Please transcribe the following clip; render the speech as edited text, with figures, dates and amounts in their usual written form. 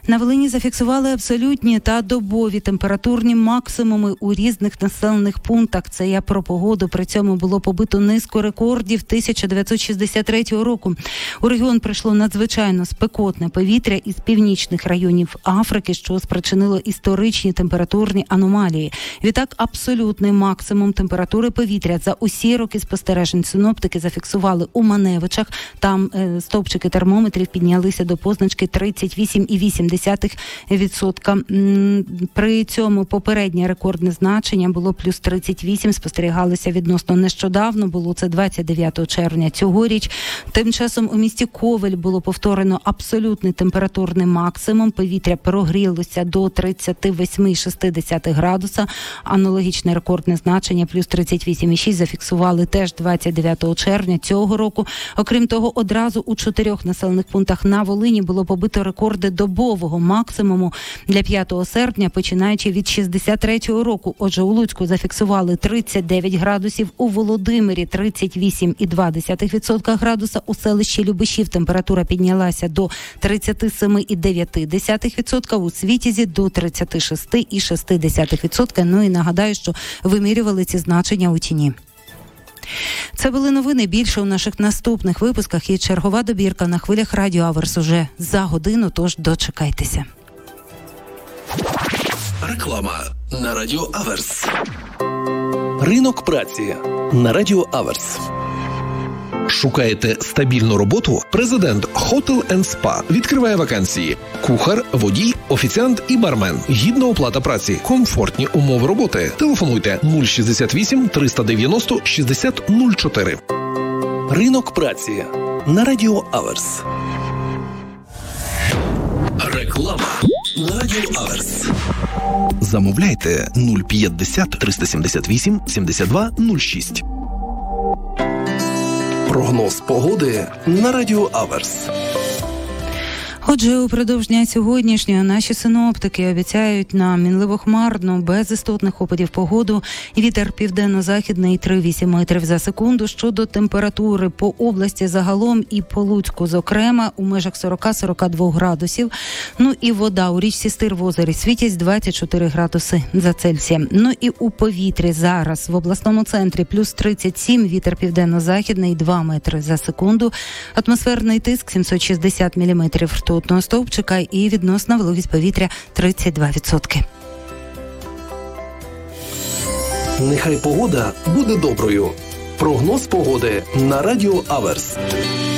На Волині зафіксували абсолютні та добові температурні максимуми у різних населених пунктах. Це я про погоду. При цьому було побито низку рекордів 1963 року. У регіон прийшло надзвичайно спекотне повітря із північних районів Африки, що спричинило історичні температурні аномалії. Відтак, абсолютний максимум температури повітря за усі роки спостережень синоптики зафіксували у Маневичах. Там стовпчики термометрів піднялися до позначки 38,8%. При цьому попереднє рекордне значення було плюс 38, спостерігалося відносно нещодавно, було це 29 червня цьогоріч. Тим часом у місті Ковель було повторено абсолютний температурний максимум. Повітря прогрілося до 38,6 градуса. Аналогічне рекордне значення плюс 38,6 зафіксували теж 29 червня цього року. Окрім того, одразу у 4 населених пунктах на Волині було побито рекорди добового максимуму для 5 серпня, починаючи від 63-го року. Отже, у Луцьку зафіксували 39 градусів, у Володимирі 38,2 градуса, у селищі Любешів температура піднялася до 37,9%, у Світязі до 36,6%. Ну і нагадаю, що вимірювали ці значення у тіні. Це були новини. Більше у наших наступних випусках і чергова добірка на хвилях Радіо Аверс уже за годину, тож дочекайтеся. Реклама на Радіо Аверс. Ринок праці на Радіо Аверс. Шукаєте стабільну роботу? Президент Hotel & Spa відкриває вакансії. Кухар, водій, офіціант і бармен. Гідна оплата праці. Комфортні умови роботи. Телефонуйте 068 390 60 04. Ринок праці на Радіо Аверс. Реклама на Радіо Аверс. Замовляйте 050 378 72 06. Прогноз погоди на Радіо Аверс. Отже, упродовж дня сьогоднішнього наші синоптики обіцяють нам мінливо-хмарну, без істотних опадів погоду. Вітер південно-західний 3,8 метрів за секунду. Щодо температури по області загалом і по Луцьку, зокрема, у межах 40-42 градусів. Ну і вода у річці Стир в озері Світязь 24 градуси за Цельсієм. Ну і у повітрі зараз в обласному центрі плюс 37, вітер південно-західний 2 метри за секунду. Атмосферний тиск 760 міліметрів ртутного стовпчика і відносна вологість повітря 32%. Нехай погода буде доброю. Прогноз погоди на Радіо Аверс.